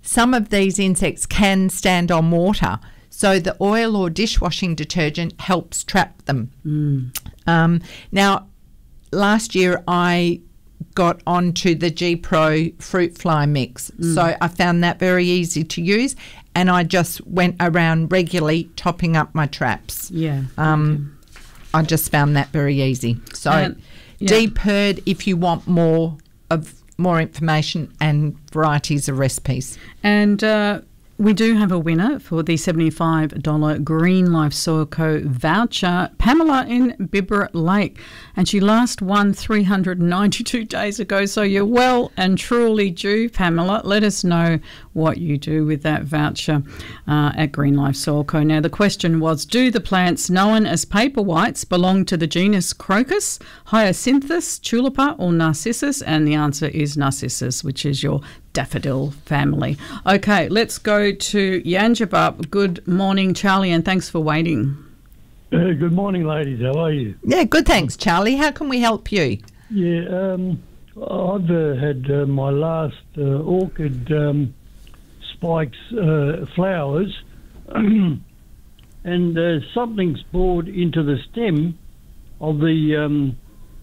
some of these insects can stand on water. So the oil or dishwashing detergent helps trap them. Now, last year I got onto the G Pro fruit fly mix. So I found that very easy to use, and I just went around regularly topping up my traps. Yeah. I just found that very easy. So Deep Herd if you want more information and varieties of recipes. And we do have a winner for the $75 Green Life Soil Co voucher, Pamela in Bibra Lake. And she last won 392 days ago. So you're well and truly due, Pamela. Let us know what you do with that voucher at Green Life Soil Co. Now, the question was, do the plants known as paper whites belong to the genus Crocus, Hyacinthus, Tulipa or Narcissus? And the answer is Narcissus, which is your daffodil family. Okay, let's go to Yangebup. Good morning, Charlie, and thanks for waiting. Good morning, ladies. How are you? Yeah, good, thanks, Charlie. How can we help you? Yeah, I've had my last orchid spikes flowers, and something's bored into the stem of the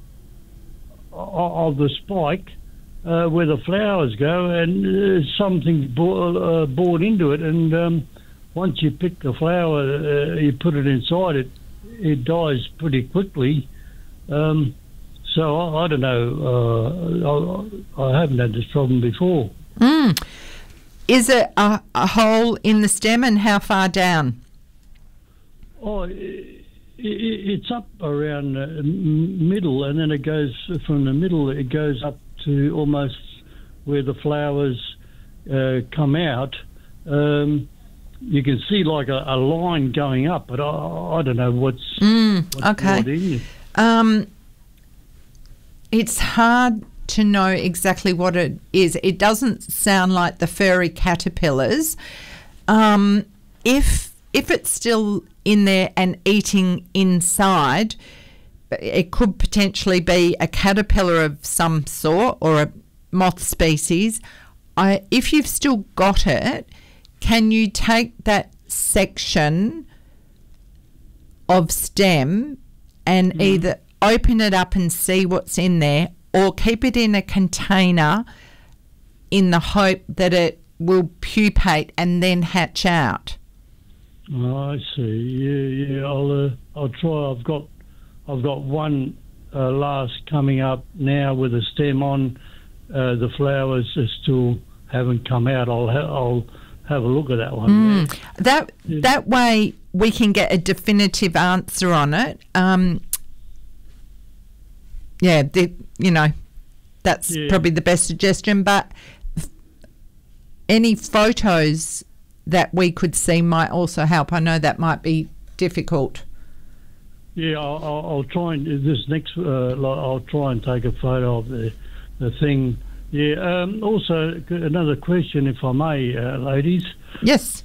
spike where the flowers go, and something's bored into it, and once you pick the flower, you put it inside it, it dies pretty quickly. So I don't know. I haven't had this problem before. Is it a hole in the stem, and how far down? Oh, it's up around middle, and then it goes from the middle. It goes up to almost where the flowers come out. You can see like a line going up, but I don't know what's okay. What in it. It's hard to know exactly what it is. It doesn't sound like the furry caterpillars. If it's still in there and eating inside, it could potentially be a caterpillar of some sort or a moth species. If you've still got it, can you take that section of stem and either open it up and see what's in there, or keep it in a container in the hope that it will pupate and then hatch out? Oh, I see. Yeah. I'll try. I've got one last coming up now with a stem on. The flowers still haven't come out. I'll have a look at that one. That way we can get a definitive answer on it. That's probably the best suggestion. But any photos that we could see might also help. I know that might be difficult. Yeah, I'll try and this next. I'll try and take a photo of the thing. Yeah. Also, another question, if I may, ladies. Yes.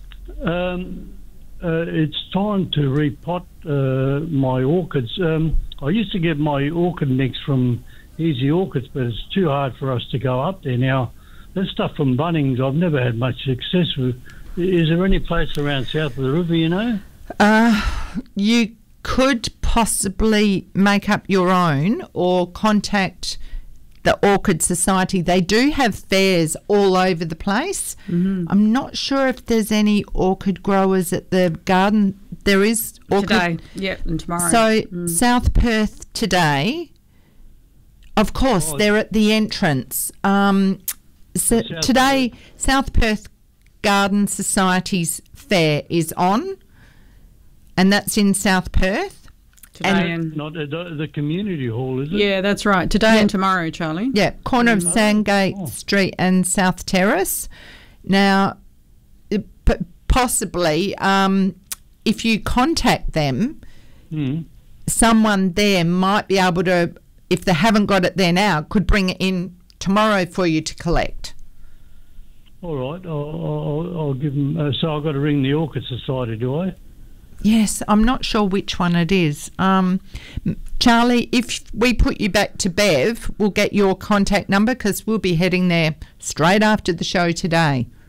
It's time to repot my orchids. I used to get my orchid mix from Easy Orchids, but it's too hard for us to go up there now. That stuff from Bunnings, I've never had much success with. Is there any place around south of the river, you know? You could possibly make up your own or contact the Orchid Society. They do have fairs all over the place. I'm not sure if there's any orchid growers at the garden. There is orchid today, and tomorrow. So South Perth today, of course, they're at the entrance. Today, South Perth Garden Society's fair is on, and that's in South Perth. Today not the community hall, is it? Yeah, that's right. Today and tomorrow, Charlie. Yeah, corner of Sandgate Street and South Terrace. Now, possibly, if you contact them, someone there might be able to, if they haven't got it there now, could bring it in tomorrow for you to collect. All right, I'll give them. So I've got to ring the Orchid Society, do I? Yes, I'm not sure which one it is. Charlie, if we put you back to Bev, we'll get your contact number because we'll be heading there straight after the show today.